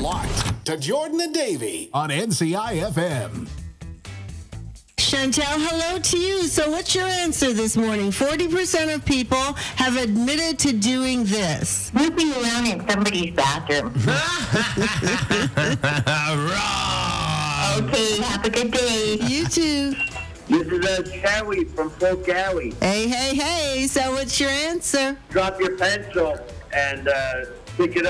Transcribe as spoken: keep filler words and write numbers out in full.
locked to Jordan and Davey on N C I F M. Chantel, hello to you. So what's your answer this morning? forty percent of people have admitted to doing this. Moving around in somebody's bathroom. Wrong. Okay, have a good day. You too. This is uh, Charlie from Polk Alley. Hey, hey, hey. So what's your answer? Drop your pencil and uh, pick it up.